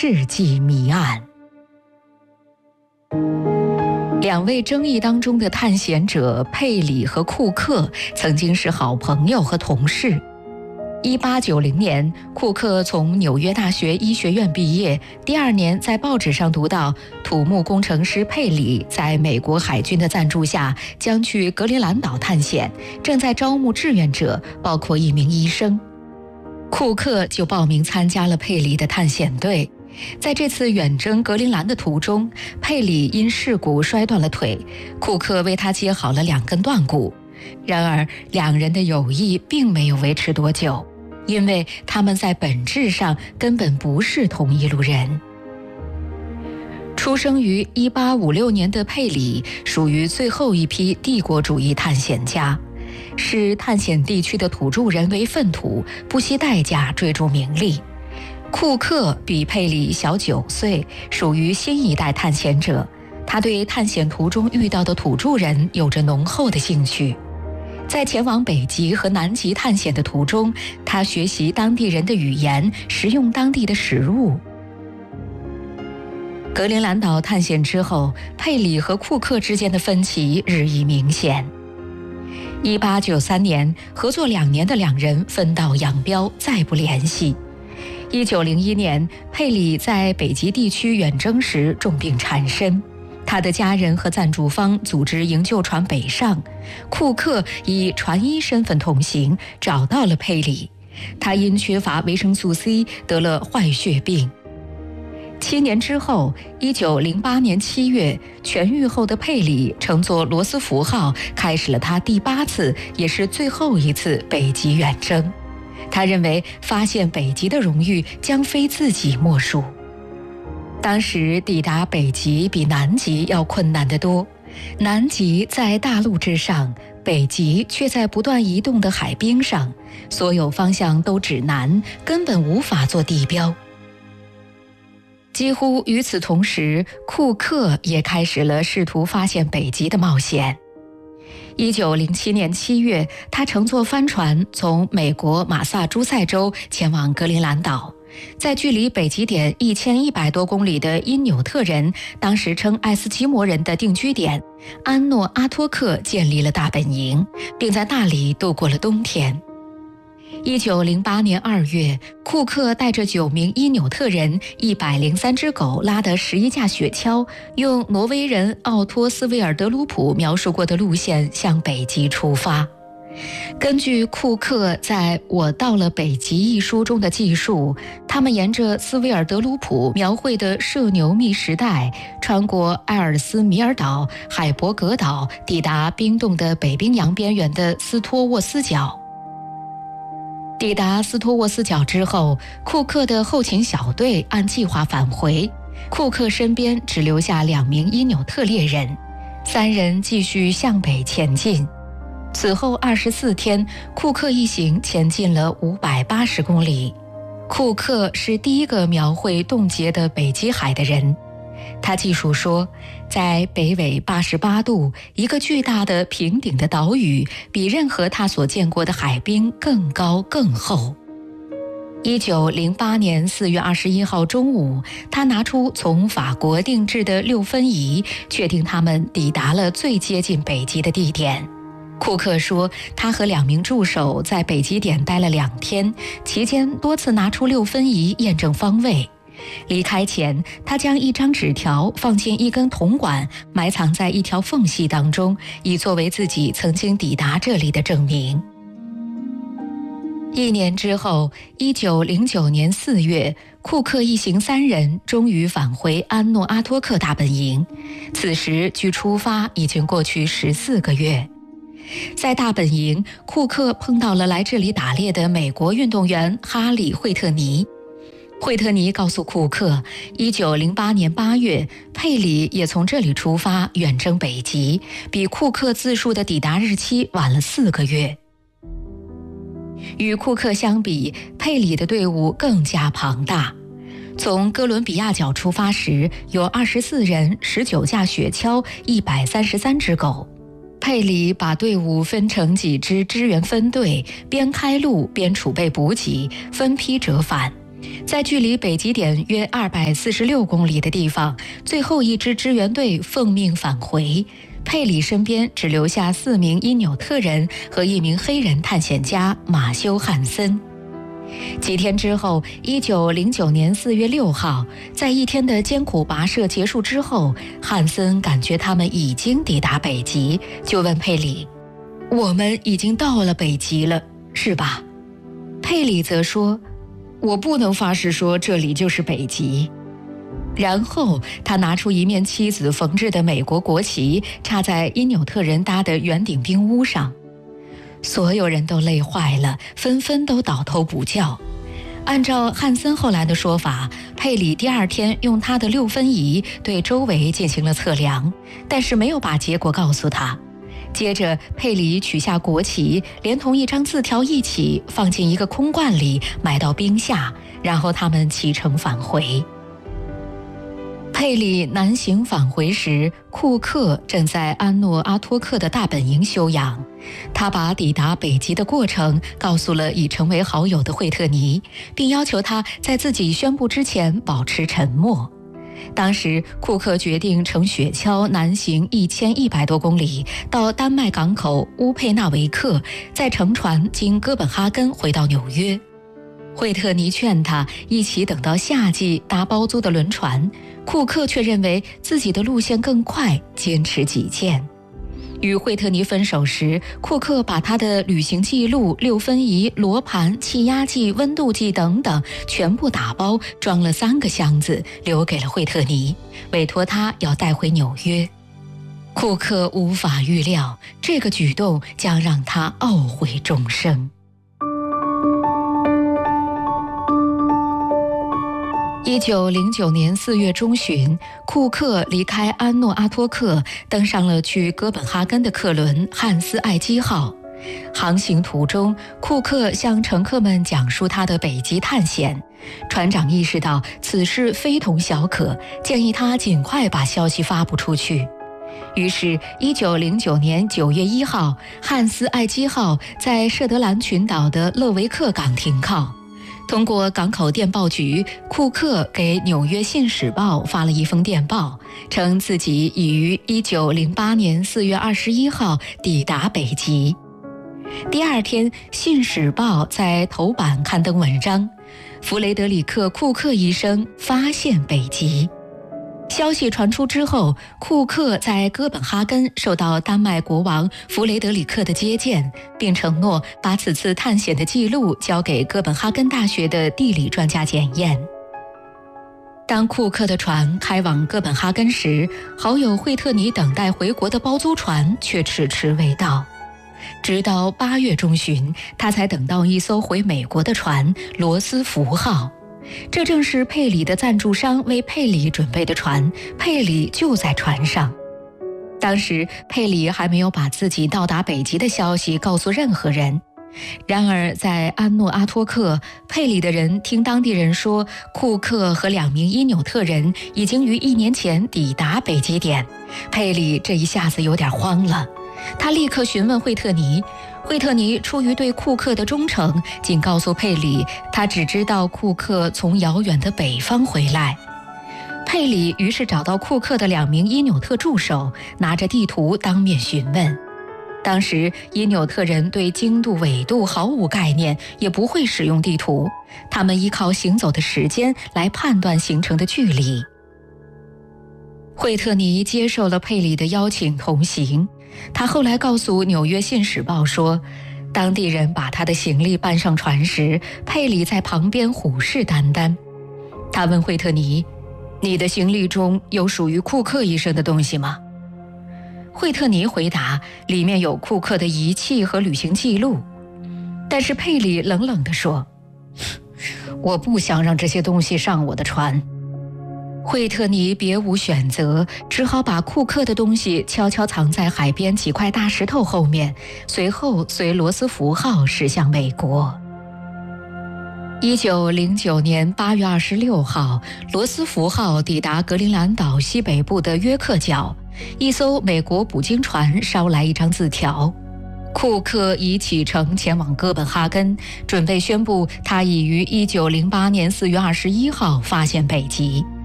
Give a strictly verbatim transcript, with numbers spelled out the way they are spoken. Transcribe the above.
世纪谜案。两位争议当中的探险者佩里和库克曾经是好朋友和同事。一八九零年，库克从纽约大学医学院毕业，第二年在报纸上读到土木工程师佩里在美国海军的赞助下将去格陵兰岛探险，正在招募志愿者，包括一名医生。库克就报名参加了佩里的探险队。在这次远征格陵兰的途中，佩里因事故摔断了腿，库克为他接好了两根断骨。然而，两人的友谊并没有维持多久，因为他们在本质上根本不是同一路人。出生于一八五六年的佩里属于最后一批帝国主义探险家，视探险地区的土著人为粪土，不惜代价追逐名利。库克比佩里小九岁，属于新一代探险者，他对探险途中遇到的土著人有着浓厚的兴趣。在前往北极和南极探险的途中，他学习当地人的语言，食用当地的食物。格陵兰岛探险之后，佩里和库克之间的分歧日益明显。一八九三年，合作两年的两人分道扬镳，再不联系。一九零一年，佩里在北极地区远征时重病缠身，他的家人和赞助方组织营救船北上，库克以船医身份同行，找到了佩里。他因缺乏维生素 C 得了坏血病。七年之后，一九零八年七月，痊愈后的佩里乘坐罗斯福号开始了他第八次也是最后一次北极远征。他认为发现北极的荣誉将非自己莫属。当时抵达北极比南极要困难得多，南极在大陆之上，北极却在不断移动的海冰上，所有方向都指南，根本无法做地标。几乎与此同时，库克也开始了试图发现北极的冒险。一九零七年七月，他乘坐帆船从美国马萨诸塞州前往格陵兰岛，在距离北极点一千一百多公里的因纽特人，当时称爱斯基摩人的定居点安诺阿托克建立了大本营，并在那里度过了冬天。一九零八年二月，库克带着九名因纽特人、一百零三只狗拉的十一架雪橇，用挪威人奥托斯维尔德鲁普描述过的路线向北极出发。根据库克在《我到了北极》一书中的记述，他们沿着斯维尔德鲁普描绘的涉牛密时带，穿过埃尔斯米尔岛、海伯格岛，抵达冰冻的北冰洋边缘的斯托沃斯角。抵达斯托沃斯角之后，库克的后勤小队按计划返回，库克身边只留下两名因纽特猎人，三人继续向北前进。此后二十四天，库克一行前进了五百八十公里。库克是第一个描绘冻结的北极海的人。他记述说，在北纬八十八度，一个巨大的平顶的岛屿比任何他所见过的海冰更高更厚。一九零八年四月二十一号中午，他拿出从法国定制的六分仪，确定他们抵达了最接近北极的地点。库克说，他和两名助手在北极点待了两天，期间多次拿出六分仪验证方位。离开前，他将一张纸条放进一根铜管，埋藏在一条缝隙当中，以作为自己曾经抵达这里的证明。一年之后，一九零九年四月，库克一行三人终于返回安诺阿托克大本营。此时距出发已经过去十四个月。在大本营，库克碰到了来这里打猎的美国运动员哈里·惠特尼。惠特尼告诉库克，一九零八年八月，佩里也从这里出发远征北极，比库克自述的抵达日期晚了四个月。与库克相比，佩里的队伍更加庞大。从哥伦比亚角出发时，有二十四人、十九架雪橇、一百三十三只狗。佩里把队伍分成几支支援分队，边开路边储备补给，分批折返。 在距离北极点约二百四十六公里的地方，最后一支支援队奉命返回。佩里身边只留下四名因纽特人和一名黑人探险家马修·汉森。几天之后，一九零九年四月六号，在一天的艰苦跋涉结束之后，汉森感觉他们已经抵达北极，就问佩里：“我们已经到了北极了，是吧？”佩里则说：“我不能发誓说这里就是北极。”然后他拿出一面妻子缝制的美国国旗，插在因纽特人搭的圆顶冰屋上。所有人都累坏了，纷纷都倒头补觉。按照汉森后来的说法，佩里第二天用他的六分仪对周围进行了测量，但是没有把结果告诉他。接着佩里取下国旗，连同一张字条一起放进一个空罐里，埋到冰下，然后他们启程返回。佩里南行返回时，库克正在安诺阿托克的大本营休养。他把抵达北极的过程告诉了已成为好友的惠特尼，并要求他在自己宣布之前保持沉默。当时库克决定乘雪橇南行一千一百多公里，到丹麦港口乌佩纳维克，再乘船经哥本哈根回到纽约。惠特尼劝他一起等到夏季搭包租的轮船，库克却认为自己的路线更快，坚持己见。与惠特尼分手时，库克把他的旅行记录、六分仪、罗盘、气压计、温度计等等全部打包装了三个箱子，留给了惠特尼，委托他要带回纽约。库克无法预料，这个举动将让他懊悔终生。一九零九年四月中旬，库克离开安诺阿托克，登上了去哥本哈根的客轮汉斯艾基号。航行途中，库克向乘客们讲述他的北极探险。船长意识到此事非同小可，建议他尽快把消息发布出去。于是一九零九年九月一号，汉斯艾基号在舍德兰群岛的勒维克港停靠。通过港口电报局，库克给《纽约信使报》发了一封电报，称自己已于一九零八年四月二十一号抵达北极。第二天，《信使报》在头版刊登文章：弗雷德里克·库克医生发现北极。消息传出之后，库克在哥本哈根受到丹麦国王弗雷德里克的接见，并承诺把此次探险的记录交给哥本哈根大学的地理专家检验。当库克的船开往哥本哈根时，好友惠特尼等待回国的包租船却迟迟未到。直到八月中旬，他才等到一艘回美国的船罗斯福号。这正是佩里的赞助商为佩里准备的船，佩里就在船上。当时佩里还没有把自己到达北极的消息告诉任何人。然而在安诺阿托克，佩里的人听当地人说，库克和两名因纽特人已经于一年前抵达北极点。佩里这一下子有点慌了，他立刻询问惠特尼。惠特尼出于对库克的忠诚，仅告诉佩里，他只知道库克从遥远的北方回来。佩里于是找到库克的两名因纽特助手，拿着地图当面询问。当时因纽特人对经度纬度毫无概念，也不会使用地图，他们依靠行走的时间来判断行程的距离。惠特尼接受了佩里的邀请同行。他后来告诉《纽约信使报》说，当地人把他的行李搬上船时，佩里在旁边虎视眈眈。他问惠特尼：“你的行李中有属于库克医生的东西吗？”惠特尼回答：“里面有库克的仪器和旅行记录。”但是佩里冷冷地说：“我不想让这些东西上我的船。”惠特尼别无选择，只好把库克的东西悄悄藏在海边几块大石头后面，随后随罗斯福号驶向美国。一九零九年八月二十六号，罗斯福号抵达格陵兰岛西北部的约克角，一艘美国捕鲸船捎来一张字条： 库克已启程前往哥本哈根，准备宣布他已于一九零八年四月二十一号发现北极。